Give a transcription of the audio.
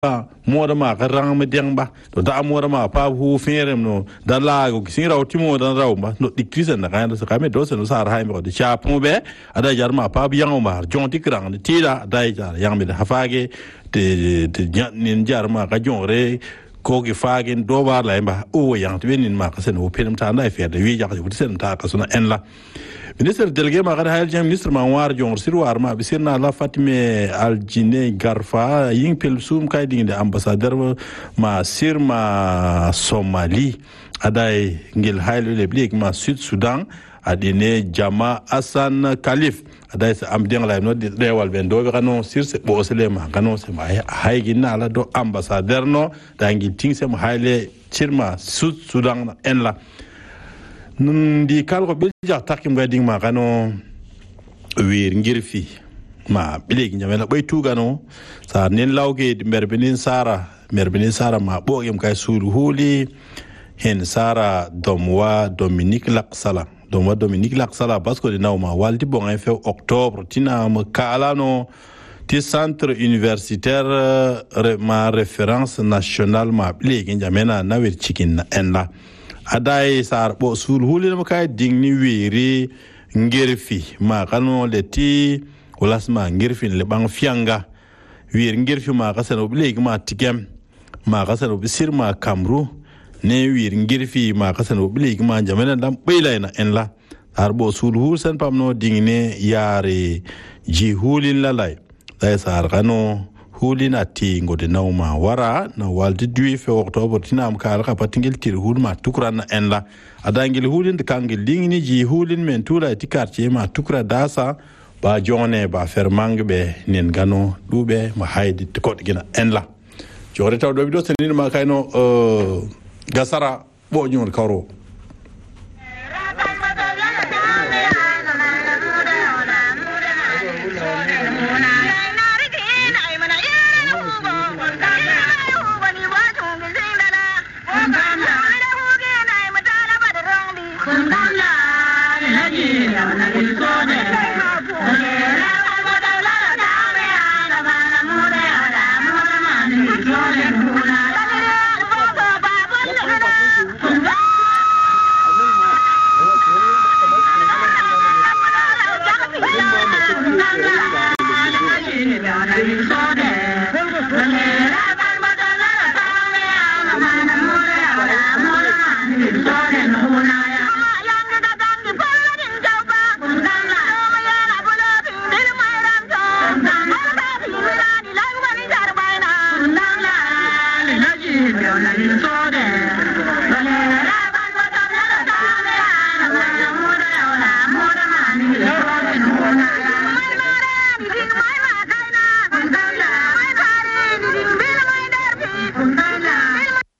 moda ma ka rang me deng ba to da moda ma pa hu ferem no da la go sin raw timo da raw ba no dikrisen na kan so kame do se no sar hay me ko cha pu be ada jar ma pa bi yang ma jon tikrang ti da dai jar yang me da hafage te nin jar ma ka jon re ko gi fagen do war la ba o yang te nin ma ka sen o penem ta na fe da wi ja ka sen ta ka suna en la ministre délégué ma hayal jam ministre ma war jong sirwar ma bi sirna la Fatime Aljine Garfa ying pel sum kay ding de ambassadeur ma sir ma Somali aday ngil hayl republique ma Sud Sudan adine Jama Hassan Khalif aday sa am ding la no de wal ben do be kanu sir se bo selema kanu se ma hay ginna la do ambassadeur no dangi ting se ma hayle sirma Sud Sudan en la di kalko bilja takim gading ma kano wir ngirfi ma bilegi nyamela bay tugano sa nen lawge merbinin sara ma bogem kay sulu huli hen sara domwa Dominique Laksala parce que na ma waldi bon en fait octobre tina ma kalano ti centre universitaire ma référence nationale ma bilegi nyamena na wir chikin en la adai sar bo sul hulil makay dingni wiri ngirfi ma kanu leti ulasma ngirfi le bang fianga wir ngirfi ma kasano blegi ma tikem ma kasano bisir ma kamru ne wir ngirfi ma kasano blegi ma jamena dam baylayna en la sar bo sul hul sen pamno dingni yare ji hulil lalay dai sar kanu hulina tingo de nauma wara na waldi dui fe octobre tinam kala ka patingel tir hulma tukran en la adangil hulin de kangil lingni ji hulin men tula ti quartier ma tukra dasa ba jone ba fermang be nen gano dube ma haydi ko gina en la jore taw do bido senin ma kayno gasara bo nyon karo